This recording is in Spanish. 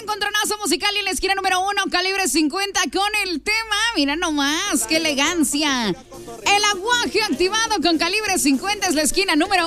encontronazo musical y en la esquina número 1, Calibre 50 con el tema, mira nomás, qué elegancia. El aguaje activado con Calibre 50 es la esquina número